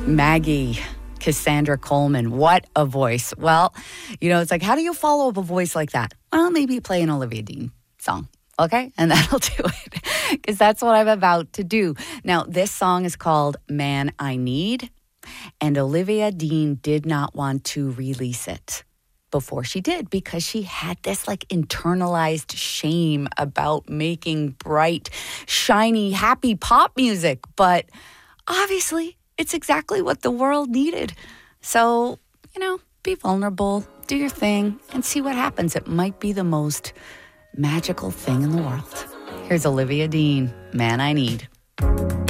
Maggie, Cassandra Coleman, what a voice. Well, it's like, how do you follow up a voice like that? Well, maybe play an Olivia Dean song, okay? And that'll do it, because that's what I'm about to do. Now, this song is called Man I Need, and Olivia Dean did not want to release it before she did, because she had this like internalized shame about making bright, shiny, happy pop music. But obviously, it's exactly what the world needed. So, be vulnerable, do your thing, and see what happens. It might be the most magical thing in the world. Here's Olivia Dean, Man I Need.